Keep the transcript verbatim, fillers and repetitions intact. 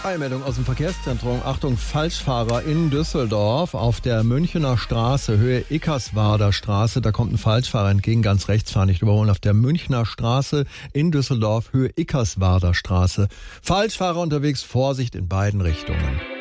Eilmeldung aus dem Verkehrszentrum. Achtung, Falschfahrer in Düsseldorf auf der Münchener Straße, Höhe Eckerswarder Straße. Da kommt ein Falschfahrer entgegen, ganz rechts fahren, nicht überholen. Auf der Münchener Straße in Düsseldorf, Höhe Eckerswarder Straße. Falschfahrer unterwegs, Vorsicht in beiden Richtungen.